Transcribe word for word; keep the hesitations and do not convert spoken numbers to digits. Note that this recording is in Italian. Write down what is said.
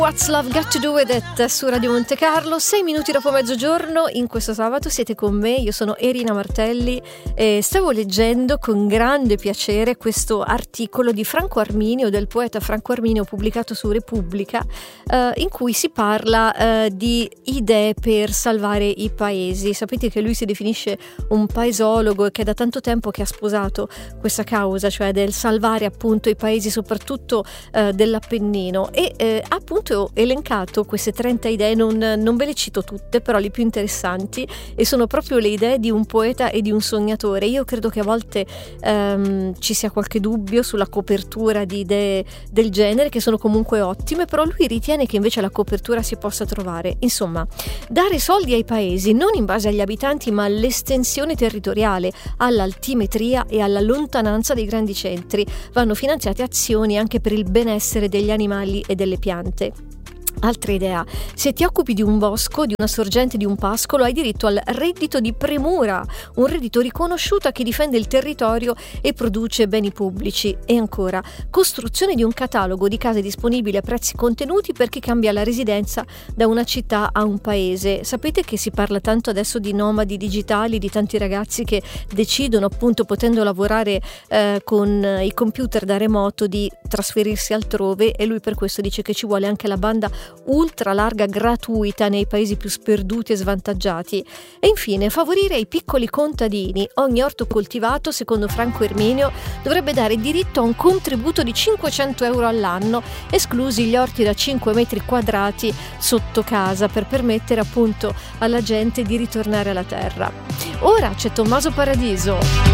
What's Love Got to Do With It su Radio Monte Carlo, sei minuti dopo mezzogiorno. In questo sabato siete con me, io sono Erina Martelli e stavo leggendo con grande piacere questo articolo di Franco Arminio, del poeta Franco Arminio, pubblicato su Repubblica, eh, in cui si parla eh, di idee per salvare i paesi. Sapete che lui si definisce un paesologo e che è da tanto tempo che ha sposato questa causa, cioè del salvare appunto i paesi, soprattutto eh, dell'Appennino, e eh, appunto ho elencato queste trenta idee, non, non ve le cito tutte, però le più interessanti, e sono proprio le idee di un poeta e di un sognatore. Io credo che a volte ehm, ci sia qualche dubbio sulla copertura di idee del genere, che sono comunque ottime, però lui ritiene che invece la copertura si possa trovare. Insomma, dare soldi ai paesi non in base agli abitanti, ma all'estensione territoriale, all'altimetria e alla lontananza dei grandi centri. Vanno finanziate azioni anche per il benessere degli animali e delle piante. Altra idea: se ti occupi di un bosco, di una sorgente, di un pascolo, hai diritto al reddito di premura, un reddito riconosciuto a chi difende il territorio e produce beni pubblici. E ancora, costruzione di un catalogo di case disponibili a prezzi contenuti per chi cambia la residenza da una città a un paese. Sapete che si parla tanto adesso di nomadi digitali, di tanti ragazzi che decidono, appunto potendo lavorare eh, con i computer da remoto, di trasferirsi altrove, e lui per questo dice che ci vuole anche la banda ultra larga gratuita nei paesi più sperduti e svantaggiati. E infine, favorire i piccoli contadini. Ogni orto coltivato, secondo Franco Arminio, dovrebbe dare diritto a un contributo di cinquecento euro all'anno, esclusi gli orti da cinque metri quadrati sotto casa, per permettere appunto alla gente di ritornare alla terra. Ora c'è Tommaso Paradiso.